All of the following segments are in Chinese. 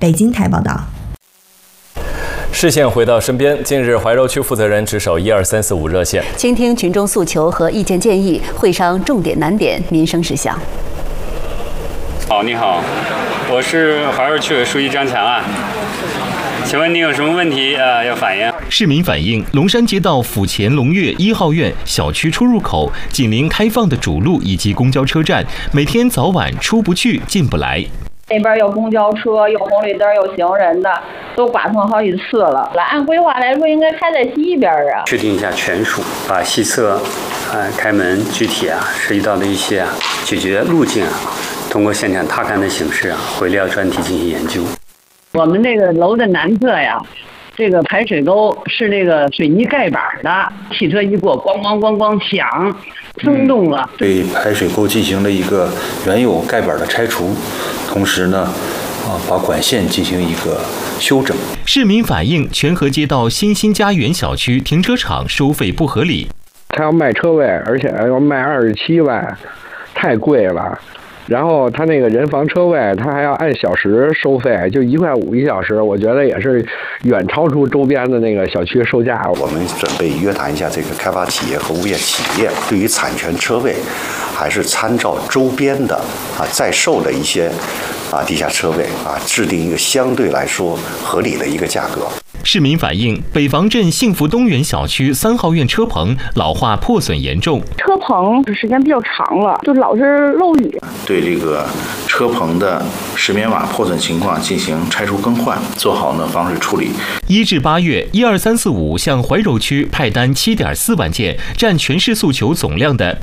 北京台报道。 视线回到身边，近日怀柔区负责人值守12345热线， 倾听群众诉求和意见建议，会商重点难点民生事项。 好，你好，我是怀柔区委书记张强啊。请问你有什么问题要反映？ 市民反映，龙山街道府前龙悦1号院小区出入口紧邻开放的主路以及公交车站，每天早晚出不去进不来。 那边有公交车，有红绿灯，有行人的，都剐蹭好几次了。按规划来说，应该开在西边啊。 确定一下权属，把西侧开门具体涉及到的一些解决路径通过现场踏勘的形式回料专题进行研究。 我们这个楼的南侧呀，这个排水沟是那个水泥盖板的，汽车一过，咣咣咣咣响，松动了。 对排水沟进行了一个原有盖板的拆除，同时呢，把管线进行一个修整。 市民反映，泉河街道新家园小区停车场收费不合理， 他要卖车位，而且要卖27万，太贵了。然后他那个人防车位，他还要按小时收费，就1.5块1小时，我觉得也是远超出周边的那个小区售价。 我们准备约谈一下这个开发企业和物业企业，对于产权车位，还是参照周边的在售的一些地下车位制定一个相对来说合理的一个价格。 市民反映，北房镇幸福东园小区3号院车棚老化破损严重， 车棚时间比较长了，就老是漏雨。 对这个车棚的石棉瓦破损情况进行拆除更换，做好防水处理。 1至8月，12345向怀柔区派单7.4万件，占全市诉求总量的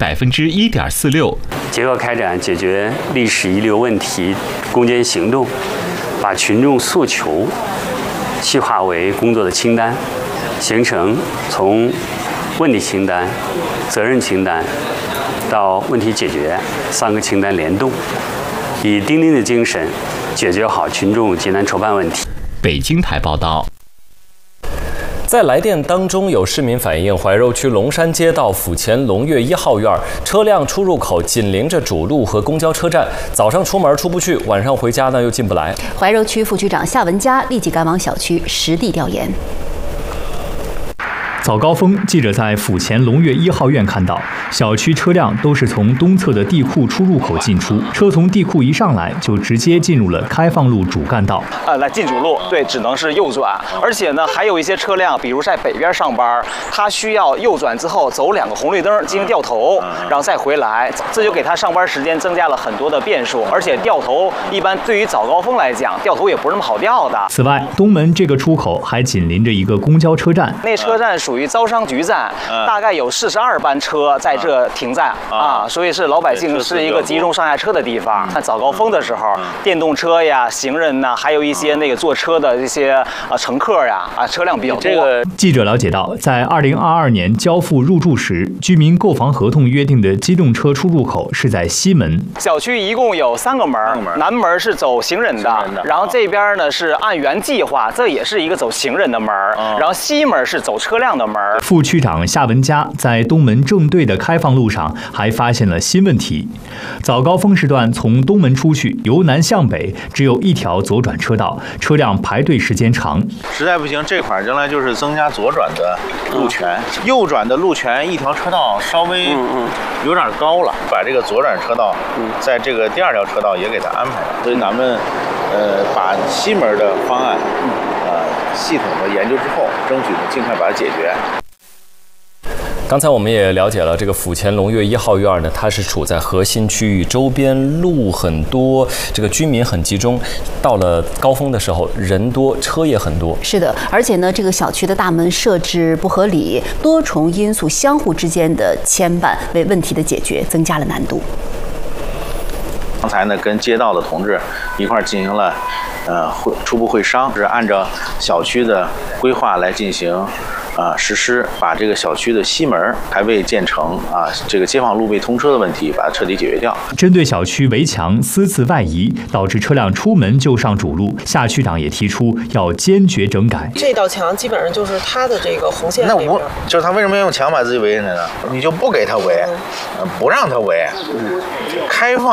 1.46%。 结合开展解决历史遗留问题攻坚行动，把群众诉求细化为工作的清单，形成从问题清单、责任清单到问题解决3个清单联动，以钉钉的精神解决好群众急难愁办问题。 北京台报道。 在来电当中，有市民反映，怀柔区龙山街道府前龙悦1号院车辆出入口紧邻着主路和公交车站，早上出门出不去，晚上回家呢又进不来。 怀柔区副区长夏文佳立即赶往小区实地调研。 早高峰，记者在府前龙悦1号院看到，小区车辆都是从东侧的地库出入口进出，车从地库一上来就直接进入了开放路主干道。 来进主路，对，只能是右转。而且呢，还有一些车辆，比如在北边上班，他需要右转之后走2个红绿灯进行掉头，然后再回来，这就给他上班时间增加了很多的变数。而且掉头一般对于早高峰来讲，掉头也不是那么好掉的。 此外，东门这个出口还紧邻着一个公交车站， 那车站属于招商局站，大概有42班车在这停站所以是老百姓是一个集中上下车的地方。看早高峰的时候，电动车呀、行人呐，还有一些那个坐车的这些乘客呀车辆比较多。 记者了解到，在2022年交付入住时，居民购房合同约定的机动车出入口是在西门。 小区一共有3个门，南门是走行人的，然后这边呢是按原计划，这也是一个走行人的门，然后西门是走车辆的门。 副区长夏文佳在东门正对的开放路上还发现了新问题，早高峰时段从东门出去，由南向北只有1条左转车道，车辆排队时间长。 实在不行，这块仍然就是增加左转的路权，右转的路权1条车道稍微有点高了，把这个左转车道在这个第2条车道也给它安排了。所以咱们把西门的方案系统的研究之后，争取尽快把它解决。 刚才我们也了解了，这个府前龙悦1号院呢，它是处在核心区域，周边路很多，这个居民很集中。到了高峰的时候，人多，车也很多。 是的，而且呢，这个小区的大门设置不合理，多重因素相互之间的牵绊，为问题的解决增加了难度。 刚才呢，跟街道的同志一块进行了初步会商，是按照小区的规划来进行实施，把这个小区的西门还未建成这个街坊路未通车的问题，把它彻底解决掉。 针对小区围墙私自外移，导致车辆出门就上主路，夏区长也提出要坚决整改。 这道墙基本上就是它的这个红线。 那我就是他为什么要用墙把自己围起来呢？你就不给他围，不让他围，开放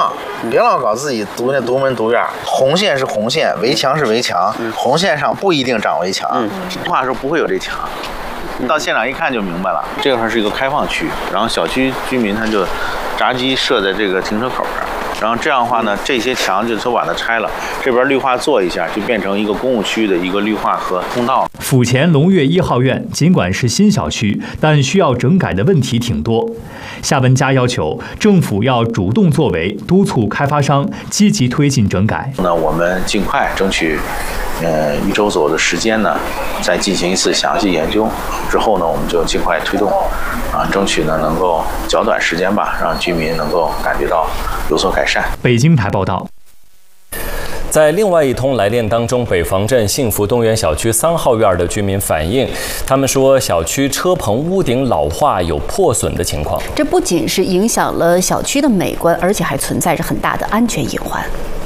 别老搞自己独门独院。红线是红线，围墙是围墙，红线上不一定长围墙。话说不会有这墙。到现场一看就明白了，这块是一个开放区，然后小区居民他就闸机设在这个停车口上，然后这样的话呢，这些墙就都把它拆了，这边绿化做一下，就变成一个公务区的一个绿化和通道。 府前龙悦1号院尽管是新小区，但需要整改的问题挺多。夏文佳要求政府要主动作为，督促开发商积极推进整改。 那我们尽快争取1周左右的时间呢，再进行一次详细研究，之后呢，我们就尽快推动，争取呢能够较短时间吧，让居民能够感觉到有所改善。 北京台报道。 在另外一通来电当中，北房镇幸福东园小区3号院的居民反映，他们说小区车棚屋顶老化有破损的情况。 这不仅是影响了小区的美观，而且还存在着很大的安全隐患。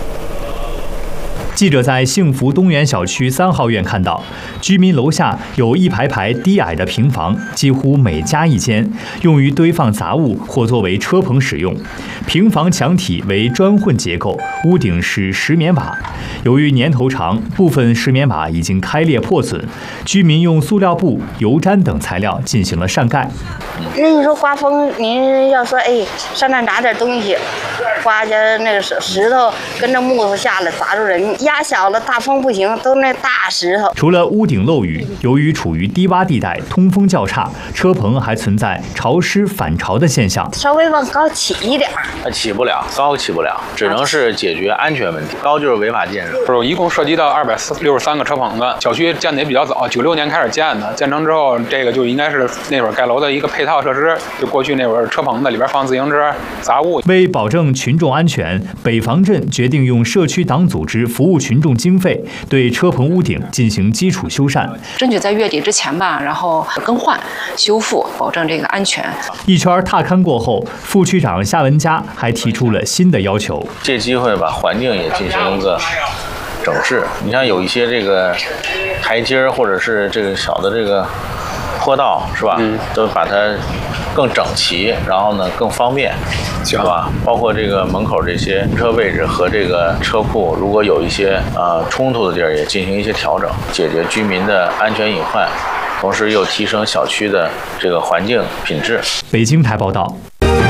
记者在幸福东园小区3号院看到，居民楼下有一排排低矮的平房，几乎每家一间，用于堆放杂物或作为车棚使用。平房墙体为砖混结构，屋顶是石棉瓦。由于年头长，部分石棉瓦已经开裂破损，居民用塑料布、油毡等材料进行了上盖。 那你说刮风，您要说上那拿点东西，刮下那个石头跟着木头下来砸着人，压小了大风不行，都那大石头。 除了屋顶漏雨，由于处于低洼地带，通风较差，车棚还存在潮湿反潮的现象。 稍微往高起一点， 起不了，高起不了，只能是解决安全问题。高就是违法建设。 一共涉及到263个车棚子，小区建的也比较早，96年开始建的，建成之后，这个就应该是那会儿盖楼的一个配套设施，就过去那会儿车棚子里边放自行车、杂物。 为保证群众安全，北房镇决定用社区党组织服务群众经费，对车棚屋顶进行基础修缮， 争取在月底之前吧，然后更换、修复，保证这个安全。 一圈踏勘过后，副区长夏文佳还提出了新的要求， 借机会把环境也进行一个整治。你像有一些这个台阶或者是这个小的这个坡道，是吧？都把它更整齐，然后呢更方便，是吧？包括这个门口这些车位置和这个车库，如果有一些冲突的地儿，也进行一些调整，解决居民的安全隐患，同时又提升小区的这个环境品质。 北京台报道。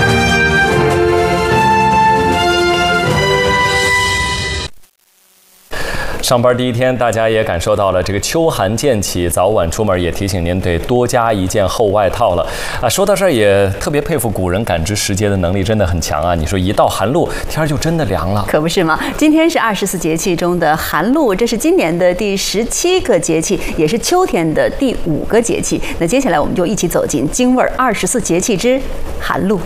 上班第一天，大家也感受到了这个秋寒渐起，早晚出门也提醒您得多加一件厚外套了啊！说到这儿，也特别佩服古人感知时节的能力，真的很强啊！你说一到寒露，天就真的凉了， 可不是吗？今天是24节气中的寒露，这是今年的第17个节气，也是秋天的第5个节气。那接下来我们就一起走进京味儿24节气之寒露。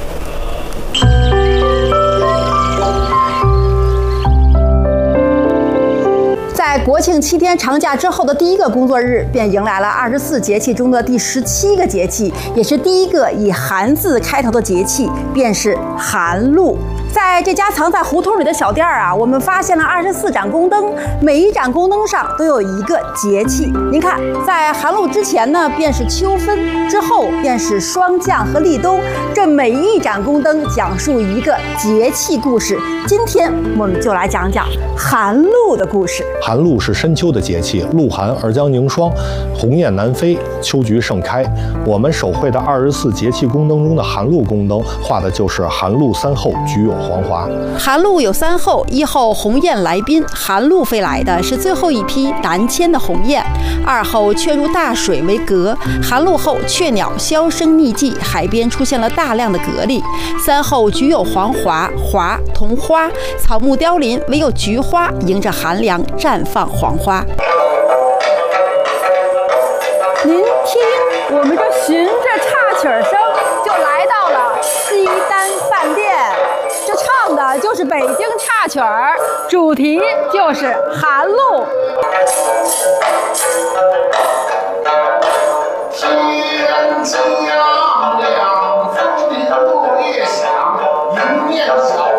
在国庆7天长假之后的第一个工作日，便迎来了24节气中的第17个节气，也是第一个以寒字开头的节气，便是寒露。在这家藏在胡同里的小店啊，我们发现了24盏宫灯，每一盏宫灯上都有一个节气。您看，在寒露之前呢，便是秋分，之后便是霜降和立冬，这每一盏宫灯讲述一个节气故事。今天我们就来讲讲寒露的故事。 寒露是深秋的节气，露寒而将凝霜，鸿雁南飞，秋菊盛开。我们手绘的24节气宫灯中的寒露宫灯，画的就是寒露3候，菊有黄华。 寒露有3候，1候鸿雁来宾，寒露飞来的是最后一批南迁的鸿雁。2候雀入大水为蛤，寒露后雀鸟销声匿迹，海边出现了大量的蛤蜊。3候菊有黄华，华同花，草木凋零，唯有菊花迎着寒凉绽放黄花。 您听，我们这循着插曲声就来到了西单饭店，这唱的就是北京插曲儿，主题就是寒露。 天气阳凉，风铃落叶响，迎面小